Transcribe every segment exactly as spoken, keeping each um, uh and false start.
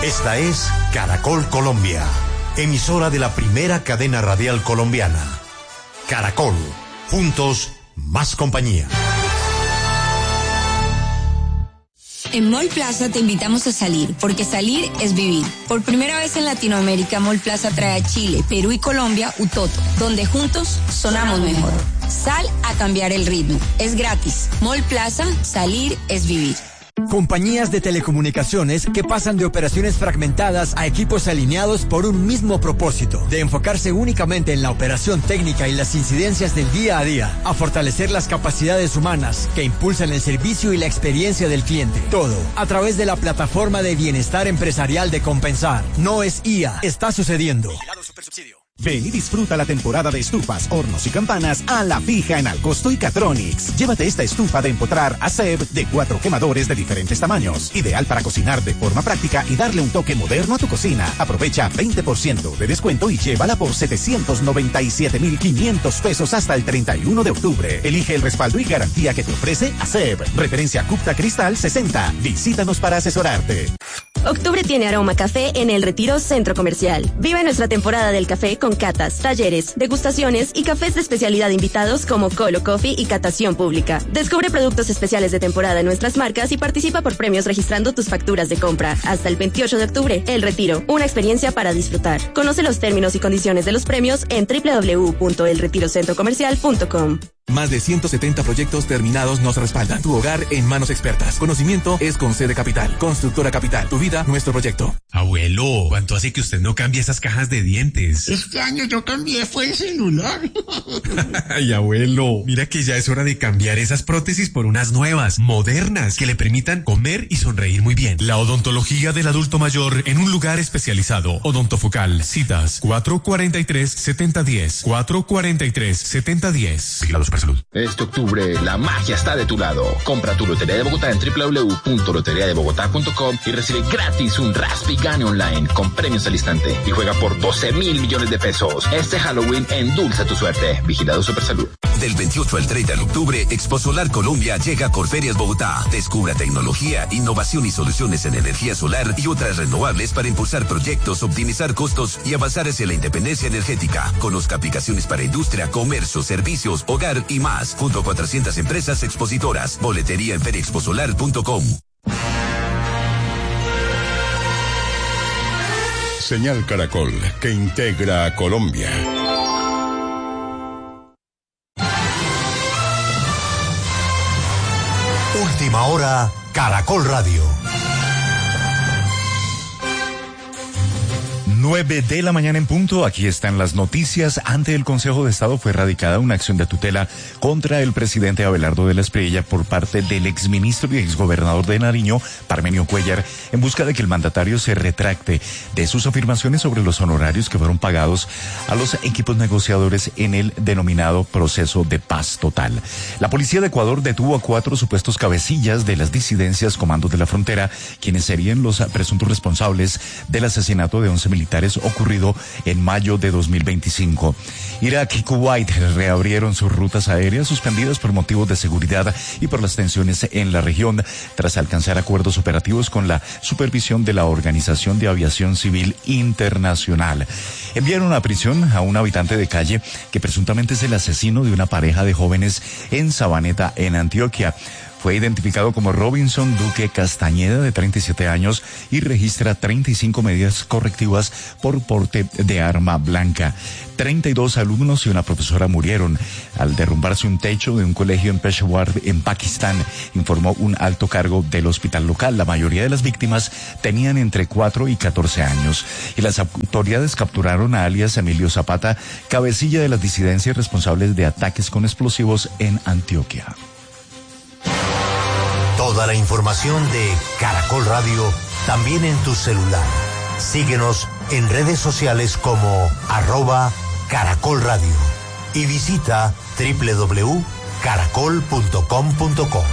Esta es Caracol Colombia, emisora de la primera cadena radial colombiana. Caracol, juntos, más compañía. En Mall Plaza te invitamos a salir, porque salir es vivir. Por primera vez en Latinoamérica, Mall Plaza trae a Chile, Perú y Colombia Utoto, donde juntos sonamos mejor. Sal a cambiar el ritmo. Es gratis. Mall Plaza, salir es vivir. Compañías de telecomunicaciones que pasan de operaciones fragmentadas a equipos alineados por un mismo propósito, de enfocarse únicamente en la operación técnica y las incidencias del día a día, a fortalecer las capacidades humanas que impulsan el servicio y la experiencia del cliente. Todo a través de la plataforma de bienestar empresarial de Compensar. No es I A, está sucediendo. Ven y disfruta la temporada de estufas, hornos y campanas a la fija en Alcosto y Catronics. Llévate esta estufa de empotrar Aceb de cuatro quemadores de diferentes tamaños. Ideal para cocinar de forma práctica y darle un toque moderno a tu cocina. Aprovecha veinte por ciento de descuento y llévala por setecientos noventa y siete mil quinientos pesos hasta el treinta y uno de octubre. Elige el respaldo y garantía que te ofrece Aceb. Referencia Cupta Cristal sesenta. Visítanos para asesorarte. Octubre tiene aroma café en El Retiro Centro Comercial. Vive nuestra temporada del café con catas, talleres, degustaciones y cafés de especialidad invitados como Colo Coffee y catación pública. Descubre productos especiales de temporada en nuestras marcas y participa por premios registrando tus facturas de compra. Hasta el veintiocho de octubre, El Retiro, una experiencia para disfrutar. Conoce los términos y condiciones de los premios en doble u doble u doble u punto el retiro centro comercial punto com. Más de ciento setenta proyectos terminados nos respaldan. Tu hogar en manos expertas. Conocimiento es con C de Capital. Constructora Capital. Tu vida, nuestro proyecto. Abuelo, ¿cuánto hace que usted no cambia esas cajas de dientes? Este año yo cambié, fue el celular. Ay, abuelo, mira que ya es hora de cambiar esas prótesis por unas nuevas, modernas, que le permitan comer y sonreír muy bien. La odontología del adulto mayor en un lugar especializado. Odontofocal. Citas cuatro cuarenta y tres, setenta diez. cuatro cuarenta y tres, setenta diez. Vigilados por salud. Este octubre, la magia está de tu lado. Compra tu Lotería de Bogotá en doble u doble u doble u punto lotería de bogotá punto com y recibe gratis un Raspi Gane Online con premios al instante y juega por doce mil millones de pesos. Este Halloween endulza tu suerte. Vigilado Supersalud. Del veintiocho al treinta de octubre, Expo Solar Colombia llega a Corferias Bogotá. Descubra tecnología, innovación y soluciones en energía solar y otras renovables para impulsar proyectos, optimizar costos y avanzar hacia la independencia energética. Conozca aplicaciones para industria, comercio, servicios, hogar y más, junto a cuatrocientas empresas expositoras. Boletería en feria expo solar punto com. Señal Caracol, que integra a Colombia. Última hora, Caracol Radio. nueve de la mañana en punto, aquí están las noticias. Ante el Consejo de Estado fue radicada una acción de tutela contra el presidente Abelardo de la Espriella por parte del exministro y exgobernador de Nariño, Parmenio Cuellar, en busca de que el mandatario se retracte de sus afirmaciones sobre los honorarios que fueron pagados a los equipos negociadores en el denominado proceso de paz total. La policía de Ecuador detuvo a cuatro supuestos cabecillas de las disidencias Comandos de la Frontera, quienes serían los presuntos responsables del asesinato de once militares ocurrido en mayo de dos mil veinticinco. Irak y Kuwait reabrieron sus rutas aéreas suspendidas por motivos de seguridad y por las tensiones en la región, tras alcanzar acuerdos operativos con la supervisión de la Organización de Aviación Civil Internacional. Enviaron a prisión a un habitante de calle que presuntamente es el asesino de una pareja de jóvenes en Sabaneta, en Antioquia. Fue identificado como Robinson Duque Castañeda, de treinta y siete años, y registra treinta y cinco medidas correctivas por porte de arma blanca. treinta y dos alumnos y una profesora murieron al derrumbarse un techo de un colegio en Peshawar, en Pakistán, informó un alto cargo del hospital local. La mayoría de las víctimas tenían entre cuatro y catorce años. Y las autoridades capturaron a alias Emilio Zapata, cabecilla de las disidencias responsables de ataques con explosivos en Antioquia. Toda la información de Caracol Radio también en tu celular. Síguenos en redes sociales como arroba Caracol Radio y visita doble u doble u doble u punto caracol punto com punto co.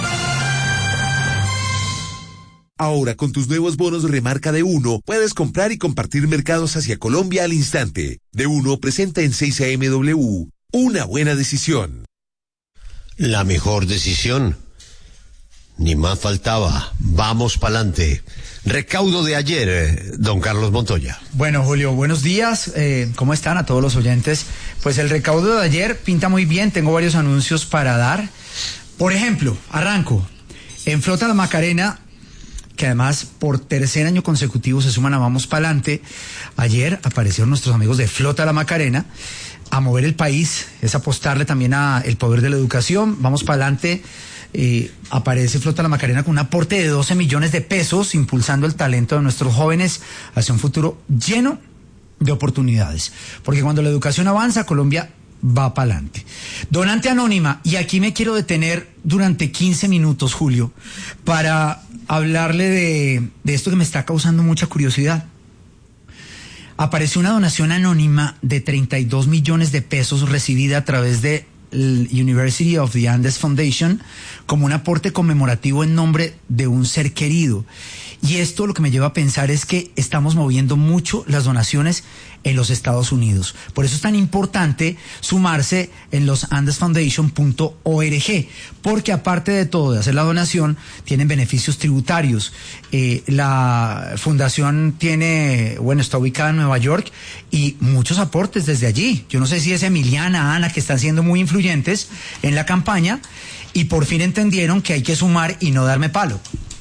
Ahora, con tus nuevos bonos remarca de Uno, puedes comprar y compartir mercados hacia Colombia al instante. De Uno presenta en seis A M W una buena decisión. La mejor decisión. Ni más faltaba. Vamos pa'lante. Recaudo de ayer, eh, don Carlos Montoya. Bueno, Julio, buenos días. Eh, ¿Cómo están a todos los oyentes? Pues el recaudo de ayer pinta muy bien. Tengo varios anuncios para dar. Por ejemplo, arranco. En Flota La Macarena, que además por tercer año consecutivo se suman a Vamos Pa'lante, ayer aparecieron nuestros amigos de Flota La Macarena a mover el país, es apostarle también a el poder de la educación. Vamos Pa'lante. Eh, aparece Flota La Macarena con un aporte de doce millones de pesos, impulsando el talento de nuestros jóvenes hacia un futuro lleno de oportunidades. Porque cuando la educación avanza, Colombia va para adelante. Donante Anónima, y aquí me quiero detener durante quince minutos, Julio, para hablarle de, de esto que me está causando mucha curiosidad. Apareció una donación anónima de treinta y dos millones de pesos recibida a través de University of the Andes Foundation como un aporte conmemorativo en nombre de un ser querido. Y esto lo que me lleva a pensar es que estamos moviendo mucho las donaciones en los Estados Unidos. Por eso es tan importante sumarse en los andes foundation punto org, porque aparte de todo, de hacer la donación, tienen beneficios tributarios. Eh, la fundación tiene, bueno, está ubicada en Nueva York y muchos aportes desde allí. Yo no sé si es Emiliana, Ana, que están siendo muy influyentes en la campaña y por fin entendieron que hay que sumar y no darme palo.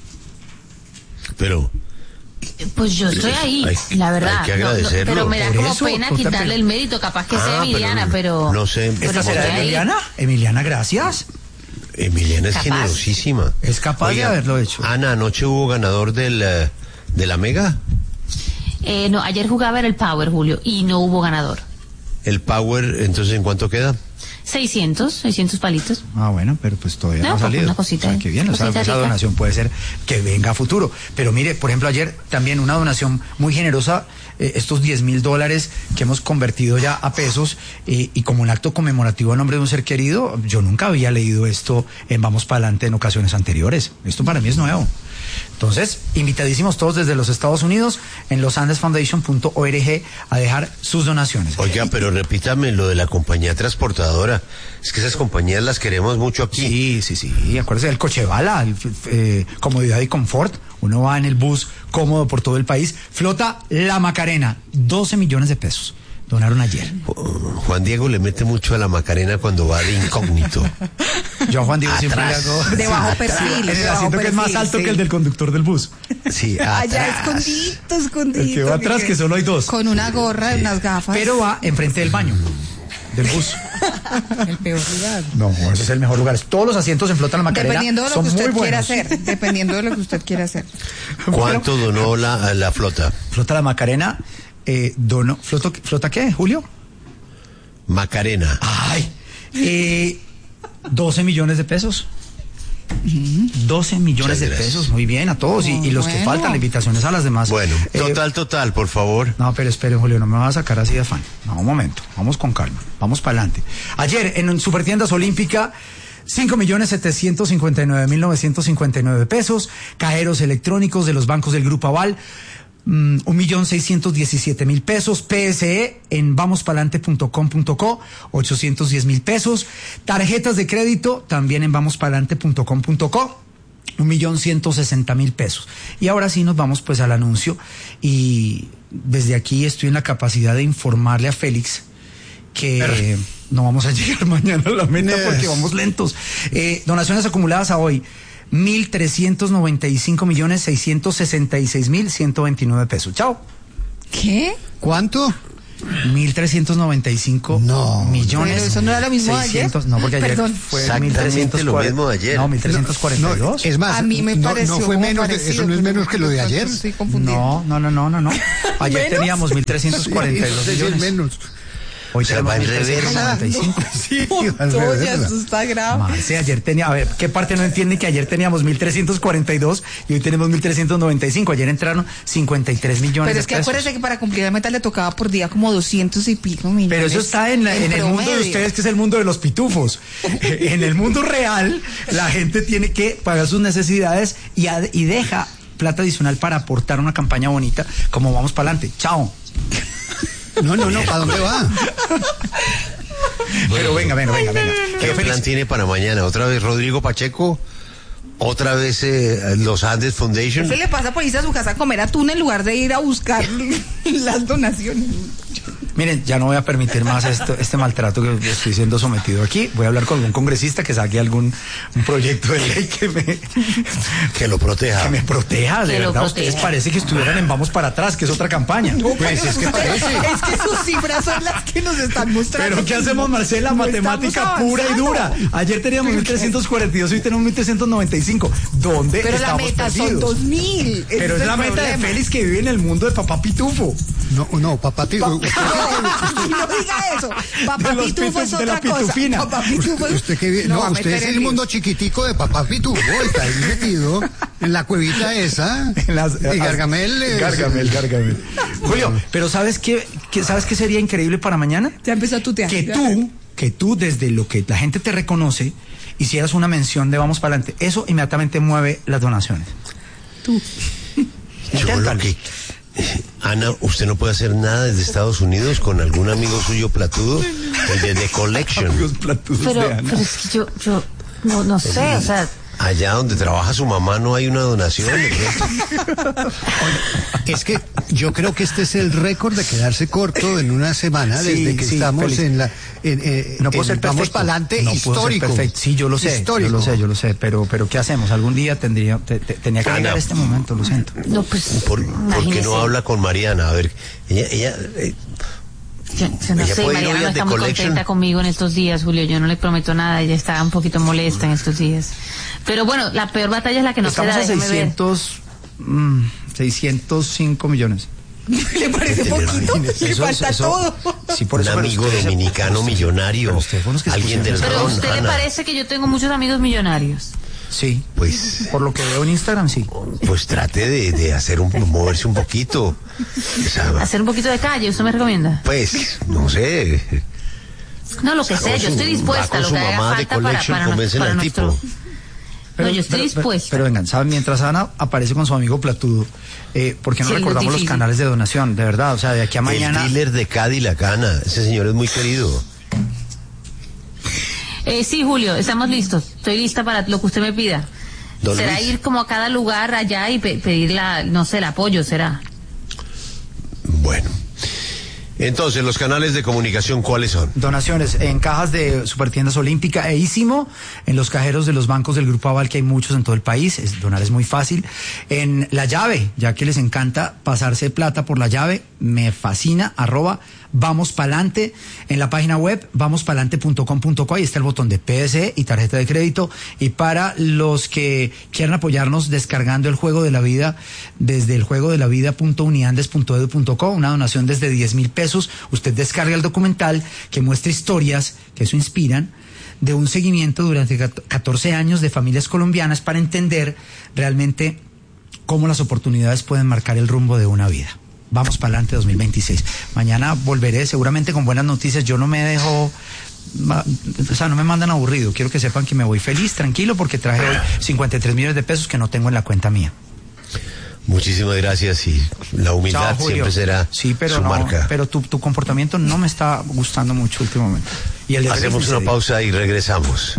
Pero pues yo estoy ahí, hay, la verdad. Hay que agradecerlo. No, no, pero me da por como eso, pena quitarle pero... el mérito, capaz que ah, sea Emiliana, pero... pero no sé. ¿Esta será Emiliana? Emiliana, gracias. Emiliana es capaz. Generosísima. Es capaz Oiga, de haberlo hecho. Ana, ¿anoche hubo ganador del, uh, de la Mega? Eh, no, ayer jugaba era el Power, Julio, y no hubo ganador. ¿El Power, entonces, en cuánto queda? seiscientos, seiscientos palitos. Ah, bueno, pero pues todavía no, no ha salido. Una cosita. O sea, qué bien, o sea, esa donación puede ser que venga a futuro. Pero mire, por ejemplo, ayer también una donación muy generosa, eh, estos diez mil dólares que hemos convertido ya a pesos eh, y como un acto conmemorativo a nombre de un ser querido. Yo nunca había leído esto en Vamos Pa'lante en ocasiones anteriores. Esto para mí es nuevo. Entonces, invitadísimos todos desde los Estados Unidos en los andes foundation punto org a dejar sus donaciones. Oiga, pero repítame lo de la compañía transportadora. Es que esas compañías las queremos mucho aquí. Sí, sí, sí. Acuérdese del Cochebala, el, eh, comodidad y confort. Uno va en el bus cómodo por todo el país. Flota La Macarena, doce millones de pesos. Donaron ayer. Juan Diego le mete mucho a la Macarena cuando va de incógnito. Yo a Juan Diego siempre le hago... De bajo perfil. En el asiento que es más alto sí. que el del conductor del bus. Sí, atrás. Allá escondito, escondito. El que va atrás, que, que solo hay dos. Con una gorra y sí. unas gafas. Pero va enfrente del baño. Del bus. El peor lugar. No, ese es el mejor lugar. Todos los asientos en Flota La Macarena dependiendo de lo son que usted muy quiera buenos. hacer. Dependiendo de lo que usted quiera hacer. ¿Cuánto donó la, la flota? Flota La Macarena... Eh, dono, ¿flota, ¿Flota qué, Julio? Macarena. Ay, eh, doce millones de pesos. doce millones de pesos, muy bien a todos. Y, y los bueno. que faltan, la invitación es a las demás. Bueno, total, eh, total, por favor. No, pero espere, Julio, no me va a sacar así de afán. No, un momento, vamos con calma, vamos para adelante. Ayer, en Supertiendas Olímpica, cinco millones setecientos cincuenta y nueve mil novecientos cincuenta y nueve pesos, cajeros electrónicos de los bancos del Grupo Aval, un millón seiscientos diecisiete mil pesos, P S E en vamos palante punto com punto co, ochocientos diez mil pesos, tarjetas de crédito también en vamos palante punto com punto co, un millón ciento sesenta mil pesos. Y ahora sí nos vamos pues al anuncio, y desde aquí estoy en la capacidad de informarle a Félix que Pero... no vamos a llegar mañana a la meta porque vamos lentos. Eh, donaciones acumuladas a hoy, mil trescientos noventa y cinco millones seiscientos sesenta y seis mil ciento veintinueve pesos. Chao. ¿Qué? ¿Cuánto? mil trescientos noventa y cinco no, millones. Pero eso no era lo mismo seiscientos, ayer. No, porque ayer Perdón. fue exactamente lo mismo de ayer. No, mil trescientos cuarenta y dos. No, es más, a mí me no, pareció no fue menos, de, eso no es menos que lo de ayer. No, no, no, no, no, no. Ayer ¿Menos? teníamos mil trescientos cuarenta y dos sí, millones. menos. Hoy se va en reversa. Sí, ya eso está grave. Marce, ayer tenía, a ver, ¿qué parte no entiende que ayer teníamos mil trescientos cuarenta y dos y hoy tenemos mil trescientos noventa y cinco? Ayer entraron cincuenta y tres millones Pero es que de pesos. acuérdese que para cumplir la meta le tocaba por día como doscientos y pico millones. Pero eso está en, la, en, en el mundo de ustedes, que es el mundo de los pitufos. En el mundo real, la gente tiene que pagar sus necesidades y, ad, y deja plata adicional para aportar una campaña bonita, como vamos para adelante. Chao. No, no, no, ¿para dónde va? Pero venga, venga, venga, venga. ¿Qué plan tiene para mañana? ¿Otra vez Rodrigo Pacheco? Otra vez eh, los Andes Foundation. Se le pasa por irse a su casa a comer atún en lugar de ir a buscar las donaciones. Miren, ya no voy a permitir más esto, este maltrato que estoy siendo sometido aquí. Voy a hablar con algún congresista que saque algún un proyecto de ley que me... Que lo proteja. Que me proteja, de Que lo verdad. proteja. Ustedes parece que estuvieran en Vamos para Atrás, que es otra campaña. No, pues es que parece. Es que sus cifras son las que nos están mostrando. Pero ¿qué hacemos, Marcela? No Matemática estamos pura y dura. avanzando. Ayer teníamos mil trescientos cuarenta y dos y hoy tenemos mil trescientos noventa y cinco. ¿Dónde Pero la estamos meta son perdidos? dos mil. Pero es la meta de Félix, que vive en el mundo de Papá Pitufo. No, no, papá Pitufo. No, no diga eso. Papá De los Pitufo pituf- es de otra la cosa. pitufina. Papá Pitufo es... Usted que vi- no, va a usted meter es en el líos. mundo chiquitico de papá Pitufo, está ahí metido en la cuevita esa. En las- y Gargamel. es- Gargamel, Gargamel. Julio, pero ¿sabes qué, qué, ¿sabes qué sería increíble para mañana? Ya empezó a tutear. Que Ya. tú, que tú desde lo que la gente te reconoce, hicieras una mención de Vamos para adelante. Eso inmediatamente mueve las donaciones. Tú. Yo lo que... Ana, ¿usted no puede hacer nada desde Estados Unidos con algún amigo suyo platudo? El de The Collection. Pero, pero es que yo, yo, no, no sé, o sea, Allá donde trabaja su mamá no hay una donación. Es que yo creo que este es el récord de quedarse corto en una semana Sí, desde que sí, estamos Félix. en la... En, eh, No puedo en ser Vamos perfecto. para adelante, No puedo ser histórico. perfecto. Sí, yo lo sé, Histórico. yo lo sé, yo lo sé, pero, pero ¿qué hacemos? Algún día tendría, te- te- tenía que Ana. llegar este momento, lo siento. no, pues, ¿Por, por qué imagínese. no habla con Mariana? A ver, ella... ella eh, Yo, yo no Ella sé, puede ir Mariana hoy no al está The muy Collection. contenta conmigo en estos días, Julio. Yo no le prometo nada, ella está un poquito molesta en estos días. Pero bueno, la peor batalla es la que nos Estamos queda, a déjame ver. seiscientos, mm, seiscientos cinco millones. ¿Le parece poquito? Le Eso- falta eso- todo. Sí, por un eso, pero amigo usted- dominicano usted- millonario. pero usted fue los que Alguien del escucharon. Pero a ron, usted le Ana. parece que yo tengo muchos amigos millonarios. Sí, Pues, por lo que veo en Instagram, sí. pues trate de, de hacer un, moverse un poquito. O sea, Hacer un poquito de calle, ¿usted me recomienda? pues, no sé. No, lo que Va sea, con yo su- estoy dispuesta, va con lo su que haga mamá de falta para, Collection, para, convencen para al nuestro... tipo. No, yo estoy pero- dispuesta. Pero, vengan, ¿saben? Mientras Ana aparece con su amigo Platudo, eh, ¿por qué no Sí, es recordamos los difícil. canales de donación? De verdad, o sea, de aquí a mañana... El dealer de Cadillac, Ana. Ese señor es muy querido. Eh, sí, Julio, estamos listos. Estoy lista para lo que usted me pida. Don será Luis. ir como a cada lugar allá y pe- pedir la, no sé, el apoyo, será. Bueno. Entonces, los canales de comunicación, ¿cuáles son? Donaciones en cajas de Supertiendas Olímpica e Ísimo, en los cajeros de los bancos del Grupo Aval, que hay muchos en todo el país, es, donar es muy fácil. En La Llave, ya que les encanta pasarse plata por La Llave, me fascina, arroba Vamos Palante. En la página web vamos palante punto com punto co, ahí está el botón de P S E y tarjeta de crédito. Y para los que quieran apoyarnos descargando el Juego de la Vida desde el juego de la vida punto uniandes punto edu punto co, una donación desde diez mil pesos, usted descarga el documental que muestra historias que eso inspiran de un seguimiento durante catorce años de familias colombianas para entender realmente cómo las oportunidades pueden marcar el rumbo de una vida. Vamos para adelante dos mil veintiséis. Mañana volveré seguramente con buenas noticias. Yo no me dejo, ma- o sea, no me mandan aburrido. Quiero que sepan que me voy feliz, tranquilo, porque traje hoy cincuenta y tres millones de pesos que no tengo en la cuenta mía. Muchísimas gracias y la humildad Chao, Julio. siempre será Sí, pero su no, marca. pero tu, tu comportamiento no me está gustando mucho últimamente. Y el de Hacemos Félix una me pausa y regresamos.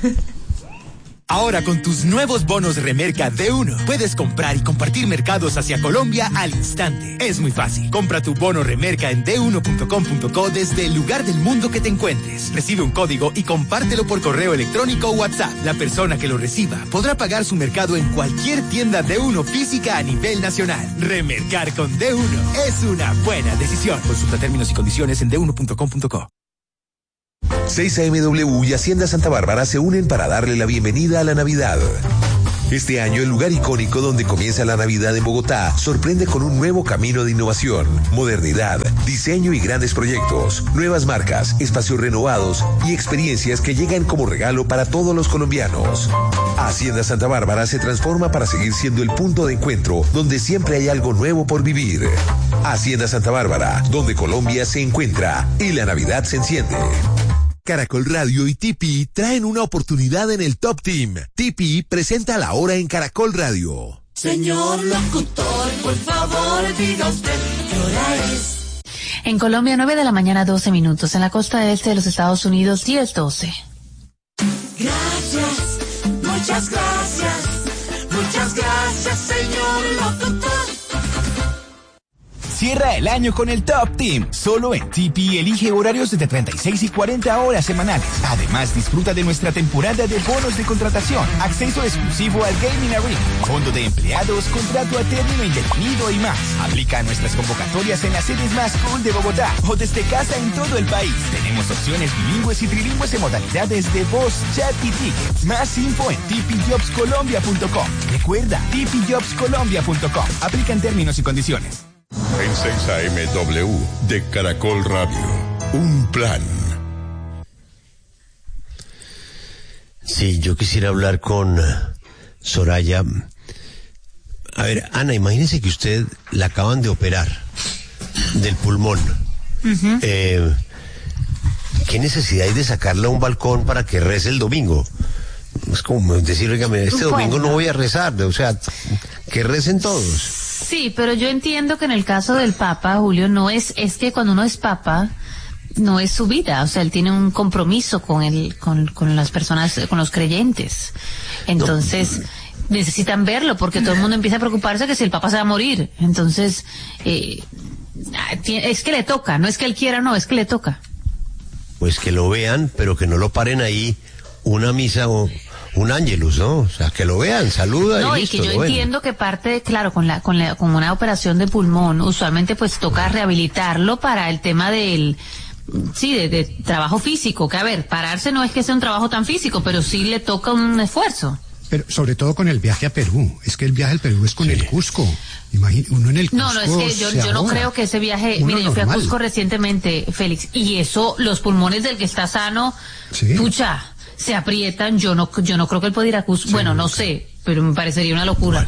Ahora con tus nuevos bonos Remerca de uno, puedes comprar y compartir mercados hacia Colombia al instante. Es muy fácil. Compra tu bono Remerca en d uno punto com punto co desde el lugar del mundo que te encuentres. Recibe un código y compártelo por correo electrónico o WhatsApp. La persona que lo reciba podrá pagar su mercado en cualquier tienda D uno física a nivel nacional. Remercar con D uno es una buena decisión. Consulta términos y condiciones en d uno punto com punto co. seis A M W y Hacienda Santa Bárbara se unen para darle la bienvenida a la Navidad. Este año, el lugar icónico donde comienza la Navidad en Bogotá sorprende con un nuevo camino de innovación, modernidad, diseño y grandes proyectos, nuevas marcas, espacios renovados y experiencias que llegan como regalo para todos los colombianos. Hacienda Santa Bárbara se transforma para seguir siendo el punto de encuentro donde siempre hay algo nuevo por vivir. Hacienda Santa Bárbara, donde Colombia se encuentra y la Navidad se enciende. Caracol Radio y Tipi traen una oportunidad en el Top Team. Tipi presenta La Hora en Caracol Radio. Señor locutor, por favor, diga usted qué hora es. En Colombia, nueve de la mañana, doce minutos. En la costa este de los Estados Unidos, diez doce. Gracias, muchas gracias. Cierra el año con el Top Team. Solo en T P elige horarios de treinta y seis y cuarenta horas semanales. Además, disfruta de nuestra temporada de bonos de contratación, acceso exclusivo al Gaming Arena, fondo de empleados, contrato a término indefinido y más. Aplica nuestras convocatorias en las sedes más cool de Bogotá o desde casa en todo el país. Tenemos opciones bilingües y trilingües en modalidades de voz, chat y tickets. Más info en t p jobs colombia punto com. Recuerda, t p jobs colombia punto com. Aplican términos y condiciones. En seis A M W de Caracol Radio, un plan. Sí, yo quisiera hablar con Soraya. A ver, Ana, imagínese que usted la acaban de operar del pulmón. Uh-huh. Eh, ¿Qué necesidad hay de sacarla a un balcón para que rece el domingo? Es como decir, oiga, este domingo no voy a rezar, o sea, que recen todos. Sí, pero yo entiendo que en el caso del Papa, Julio, no es, es que cuando uno es Papa, no es su vida, o sea, él tiene un compromiso con el, con, con las personas, con los creyentes. Entonces, no. necesitan verlo, porque todo el mundo empieza a preocuparse que si el Papa se va a morir. Entonces, eh, es que le toca, no es que él quiera, no, es que le toca. Pues que lo vean, pero que no lo paren ahí una misa o un ángelus, ¿no? O sea, que lo vean, saluda no, y y listo. No, y que yo entiendo que parte, claro, con la, con la, con una operación de pulmón, usualmente pues toca rehabilitarlo para el tema del, sí, de, de trabajo físico, que a ver, pararse no es que sea un trabajo tan físico, pero sí le toca un esfuerzo. Pero sobre todo con el viaje a Perú, es que el viaje al Perú es con sí. el Cusco. Imagínate, uno en el Cusco. No, no, es que yo, yo no creo que ese viaje, mire, yo fui a Cusco recientemente, Félix, y eso, los pulmones del que está sano, ¿sí? pucha, se aprietan, yo no, yo no creo que él pueda ir a Cusco, sí, bueno, no sé, pero me parecería una locura.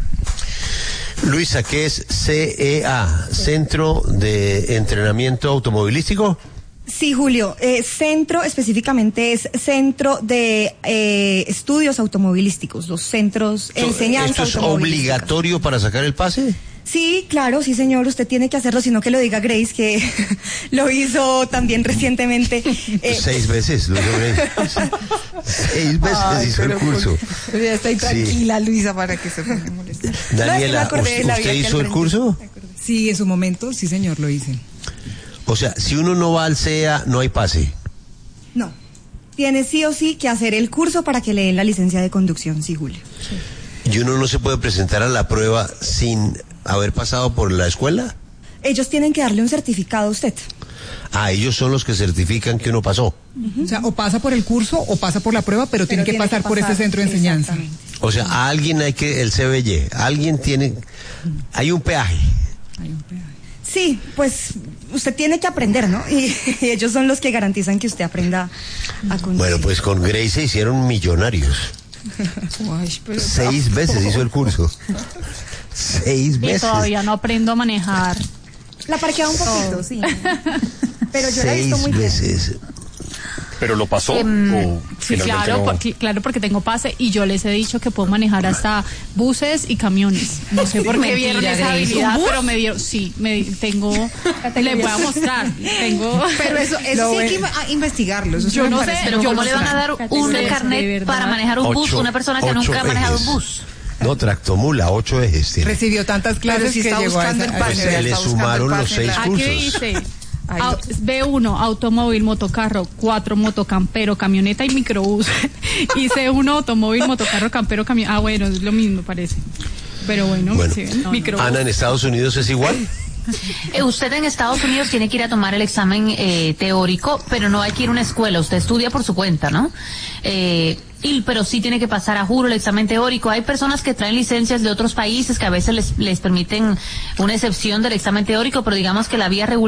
Bueno. Luisa, ¿qué es C E A? ¿Centro de Entrenamiento Automovilístico? Sí, Julio, eh, centro específicamente es Centro de eh, Estudios Automovilísticos, los centros de enseñanza. ¿Esto es obligatorio para sacar el pase? Sí, claro, sí señor, usted tiene que hacerlo, sino que lo diga Grace, que lo hizo también recientemente. Eh, Seis veces, lo hizo Grace. Seis veces Ay, hizo el curso. Pues ya estoy tranquila, sí. Luisa, para que se ponga a molestar. Daniela, no, ¿usted, ¿usted hizo el curso? Sí, en su momento, sí señor, lo hice. O sea, si uno no va al C E A, no hay pase. No, tiene sí o sí que hacer el curso para que le den la licencia de conducción, sí, Julio. Sí. ¿Y uno no se puede presentar a la prueba sin haber pasado por la escuela? Ellos tienen que darle un certificado a usted. Ah, ellos son los que certifican que uno pasó. Uh-huh. O sea, o pasa por el curso o pasa por la prueba, pero, pero tiene que tiene pasar que por ese centro de enseñanza. O sea, a alguien hay que, el C B Y, alguien tiene, hay un peaje. Hay un peaje. Sí, pues usted tiene que aprender, ¿no? Y, y ellos son los que garantizan que usted aprenda a conducir. Bueno, pues con Grace se hicieron millonarios. Uy, pero Seis tampoco. veces hizo el curso. Seis veces. Y todavía no aprendo a manejar. La parqueaba un poquito, oh. sí. Pero yo Seis la he visto muy veces. bien. ¿Pero lo pasó? Um, o sí, claro, no? porque, claro, porque tengo pase y yo les he dicho que puedo manejar hasta buses y camiones. No sé por qué me dieron esa habilidad, pero me dieron, sí, me tengo, les voy a mostrar. Tengo, pero eso, eso sí hay que investigarlo. Eso yo no sé, pero ¿cómo le van a dar un carnet para manejar un bus a una persona que nunca ha manejado un bus? No, tractomula, ocho ejes tiene. Recibió tantas clases que está buscando el pase. Se le sumaron los seis cursos. Aquí dice B uno, automóvil, motocarro, cuatro, motocampero, camioneta y microbús. Y C uno, automóvil, motocarro, campero, camión. Ah, bueno, es lo mismo parece. Pero bueno, bueno sí, no, microbús. Ana, ¿en Estados Unidos es igual? Eh, usted en Estados Unidos tiene que ir a tomar el examen eh, teórico, pero no hay que ir a una escuela, usted estudia por su cuenta, ¿no? Eh, y, pero sí tiene que pasar a juro el examen teórico. Hay personas que traen licencias de otros países que a veces les, les permiten una excepción del examen teórico, pero digamos que la vía regular